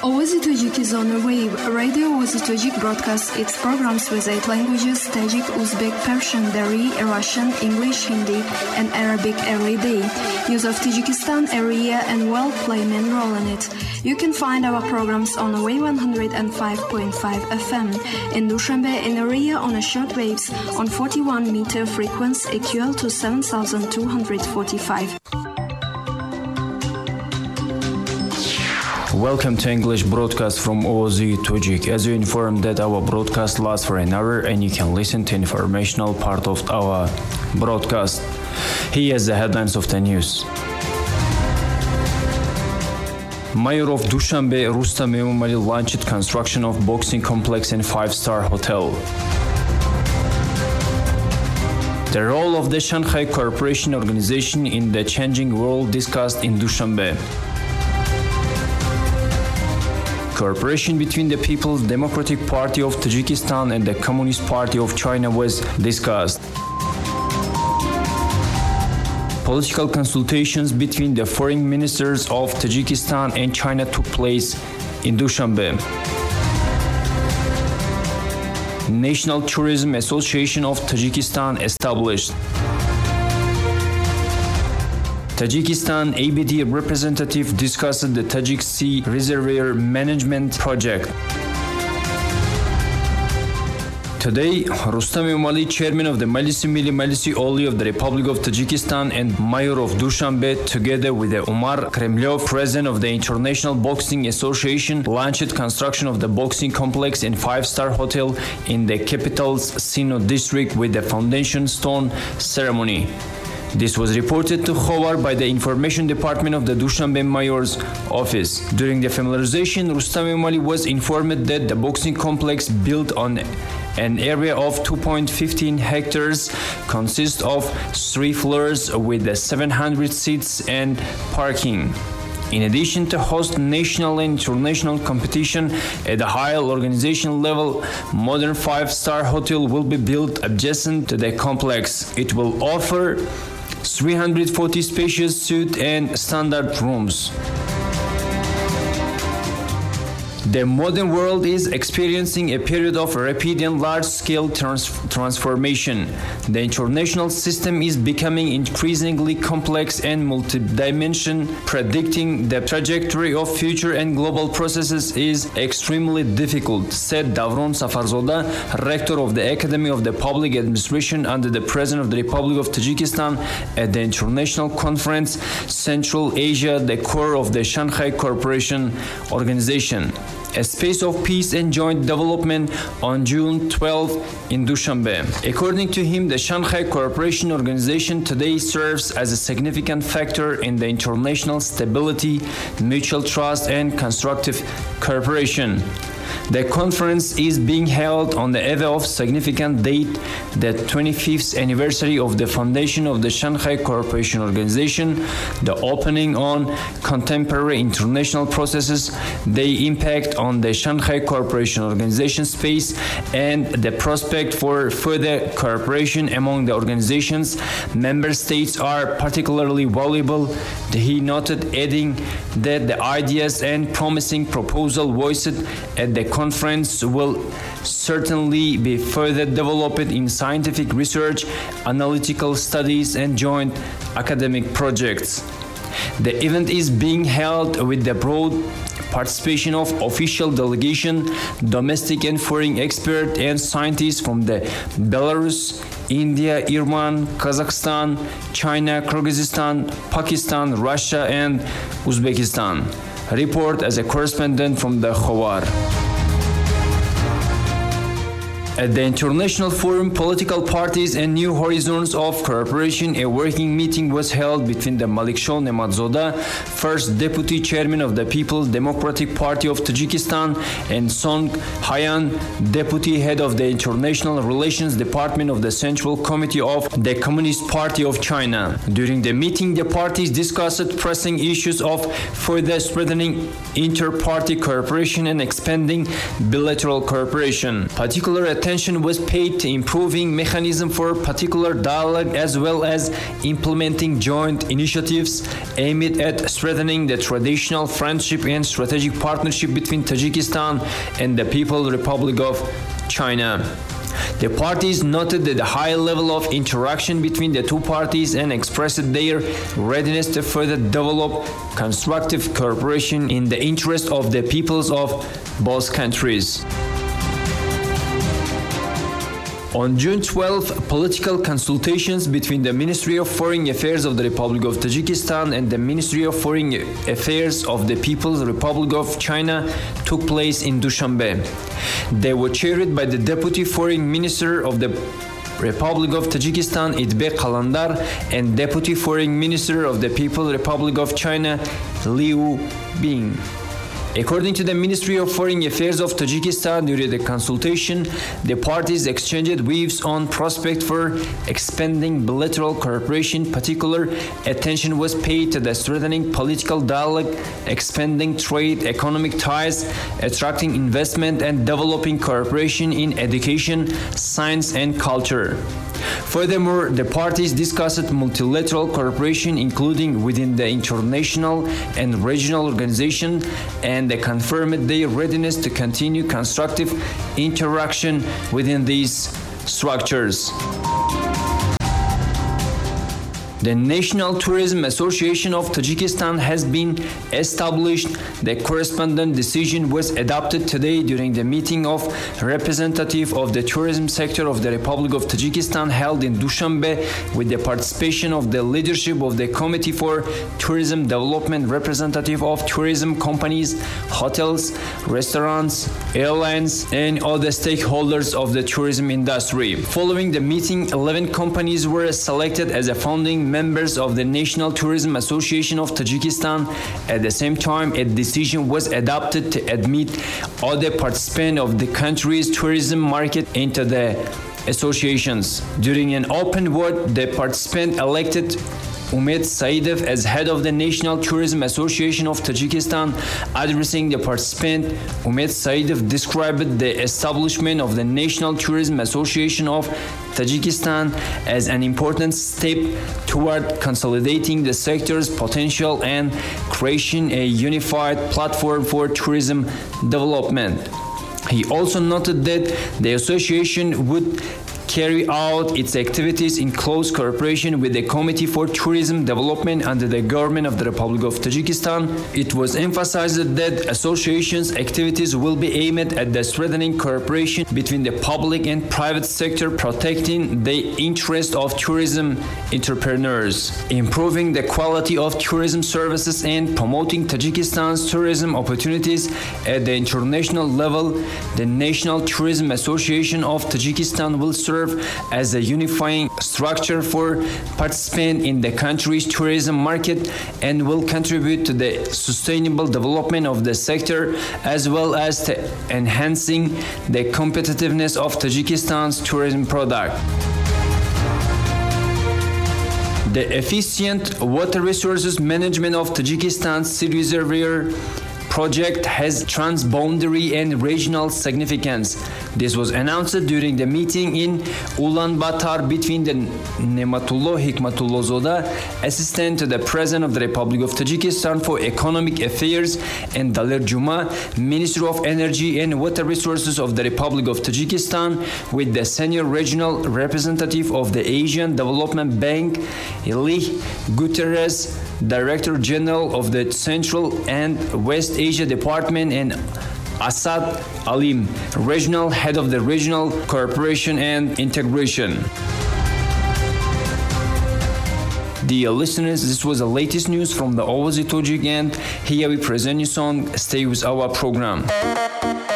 Oazy Tajik is on the wave. Radio Oazy Tajik broadcasts its programs with 8 languages: Tajik, Uzbek, Persian, Dari, Russian, English, Hindi, and Arabic every day. News of Tajikistan area and world play main role in it. You can find our programs on the wave 105.5 FM in Dushanbe in area on a short waves on 41 meter frequency equal to 7,245. Welcome to English broadcast from Oazy Tajik. As you informed that our broadcast lasts for an hour and you can listen to informational part of our broadcast. Here is the headlines of the news. Mayor of Dushanbe, Rustam Emomali, launched construction of boxing complex and 5-star hotel. The role of the Shanghai Cooperation Organization in the changing world discussed in Dushanbe. Cooperation between the People's Democratic Party of Tajikistan and the Communist Party of China was discussed. Political consultations between the foreign ministers of Tajikistan and China took place in Dushanbe. National Tourism Association of Tajikistan established. Tajikistan ABD representative discussed the Tajik Sea Reservoir Management Project. Today, Rustam Emomali, chairman of the Majlis-i Milli Majlis-i Oli of the Republic of Tajikistan and mayor of Dushanbe, together with Umar Kremlov, president of the International Boxing Association, launched construction of the boxing complex and 5-star hotel in the capital's Sino district with the foundation stone ceremony. This was reported to Khowar by the Information Department of the Dushanbe Mayor's office. During the familiarization, Rustam Emomali was informed that the boxing complex, built on an area of 2.15 hectares, consists of 3 floors with 700 seats and parking. In addition to host national and international competition at a higher organizational level, modern 5-star hotel will be built adjacent to the complex. It will offer 340 spacious suite and standard rooms. The modern world is experiencing a period of rapid and large-scale transformation. The international system is becoming increasingly complex and multidimensional. Predicting the trajectory of future and global processes is extremely difficult, said Davron Safarzoda, rector of the Academy of the Public Administration under the President of the Republic of Tajikistan at the international conference Central Asia, the core of the Shanghai Cooperation Organization, a space of peace and joint development, on June 12 in Dushanbe. According to him, the Shanghai Cooperation Organization today serves as a significant factor in the international stability, mutual trust, and constructive cooperation. The conference is being held on the eve of significant date, the 25th anniversary of the foundation of the Shanghai Cooperation Organization, the opening on contemporary international processes, the impact on the Shanghai Cooperation Organization space, and the prospect for further cooperation among the organization's member states are particularly valuable, he noted, adding that the ideas and promising proposals voiced at the conference will certainly be further developed in scientific research, analytical studies, and joint academic projects. The event is being held with the broad participation of official delegation, domestic and foreign experts and scientists from the Belarus, India, Iran, Kazakhstan, China, Kyrgyzstan, Pakistan, Russia, and Uzbekistan. Report as a correspondent from the Khowar. At the International Forum Political Parties and New Horizons of Cooperation, a working meeting was held between the Maliksho Nemadzoda, first deputy chairman of the People's Democratic Party of Tajikistan, and Song Hayan, deputy head of the International Relations Department of the Central Committee of the Communist Party of China. During the meeting, the parties discussed pressing issues of further strengthening inter-party cooperation and expanding bilateral cooperation. Particular attention attention was paid to improving mechanism for particular dialogue as well as implementing joint initiatives aimed at strengthening the traditional friendship and strategic partnership between Tajikistan and the People's Republic of China. The parties noted the high level of interaction between the two parties and expressed their readiness to further develop constructive cooperation in the interest of the peoples of both countries. On June 12, political consultations between the Ministry of Foreign Affairs of the Republic of Tajikistan and the Ministry of Foreign Affairs of the People's Republic of China took place in Dushanbe. They were chaired by the Deputy Foreign Minister of the Republic of Tajikistan, Idbek Qalandar, and Deputy Foreign Minister of the People's Republic of China, Liu Bing. According to the Ministry of Foreign Affairs of Tajikistan, during the consultation, the parties exchanged views on prospects for expanding bilateral cooperation. Particular attention was paid to the strengthening political dialogue, expanding trade, economic ties, attracting investment, and developing cooperation in education, science, and culture. Furthermore, the parties discussed multilateral cooperation, including within the international and regional organization, and they confirmed their readiness to continue constructive interaction within these structures. The National Tourism Association of Tajikistan has been established. The correspondent decision was adopted today during the meeting of representatives of the tourism sector of the Republic of Tajikistan held in Dushanbe with the participation of the leadership of the Committee for Tourism Development, representative of tourism companies, hotels, restaurants, airlines, and other stakeholders of the tourism industry. Following the meeting, 11 companies were selected as a founding members of the National Tourism Association of Tajikistan. At the same time, a decision was adopted to admit other participants of the country's tourism market into the associations. During an open vote, the participant elected Umed Saidov as head of the National Tourism Association of Tajikistan. Addressing the participant, Umed Saidov described the establishment of the National Tourism Association of Tajikistan as an important step toward consolidating the sector's potential and creating a unified platform for tourism development. He also noted that the association would carry out its activities in close cooperation with the Committee for Tourism Development under the government of the Republic of Tajikistan. It was emphasized that association's activities will be aimed at the strengthening cooperation between the public and private sector, protecting the interest of tourism entrepreneurs, improving the quality of tourism services, and promoting Tajikistan's tourism opportunities at the international level. The National Tourism Association of Tajikistan will serve as a unifying structure for participants in the country's tourism market and will contribute to the sustainable development of the sector as well as to enhancing the competitiveness of Tajikistan's tourism product. The efficient water resources management of Tajikistan's sea reservoir project has transboundary and regional significance. This was announced during the meeting in Ulaanbaatar between the Nematullah Hikmatullah, Assistant to the President of the Republic of Tajikistan for Economic Affairs, and Daler Juma, Minister of Energy and Water Resources of the Republic of Tajikistan, with the Senior Regional Representative of the Asian Development Bank, Elie Guterres, Director General of the Central and West Asia Department, and Asad Alim, Regional Head of the Regional Cooperation and Integration. Dear listeners, this was the latest news from the Ovazi Tojik, and here we present you song. Stay with our program.